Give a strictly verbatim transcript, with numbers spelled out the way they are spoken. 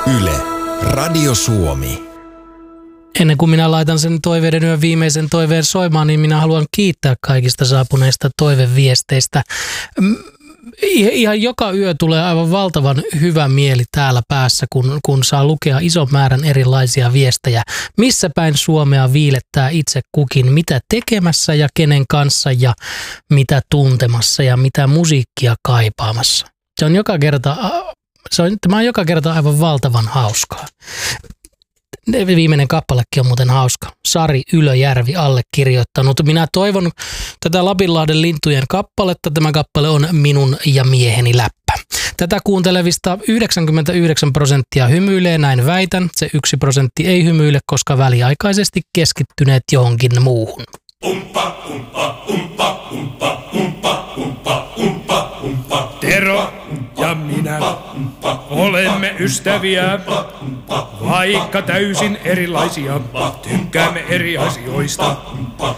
Yle, Radio Suomi. Ennen kuin minä laitan sen toiveiden yön viimeisen toiveen soimaan, niin minä haluan kiittää kaikista saapuneista toiveviesteistä. Ihan joka yö tulee aivan valtavan hyvä mieli täällä päässä, kun, kun saa lukea ison määrän erilaisia viestejä. Missä päin Suomea viilettää itse kukin, mitä tekemässä ja kenen kanssa ja mitä tuntemassa ja mitä musiikkia kaipaamassa. Se on joka kerta, se on, tämä on joka kerta aivan valtavan hauskaa. Viimeinen kappalekin on muuten hauska. Sari Ylöjärvi allekirjoittanut. Minä toivon tätä Lapinlahden lintujen kappaletta. Tämä kappale on Minun ja mieheni läppä. Tätä kuuntelevista yhdeksänkymmentäyhdeksän prosenttia hymyilee, näin väitän. Se yksi prosentti ei hymyile, koska väliaikaisesti keskittyneet johonkin muuhun. Umpa, umpa, umpa, umpa, umpa, umpa, umpa, umpa. Tero ja minä olemme ystäviä, vaikka täysin erilaisia. Tykkäämme eri asioista,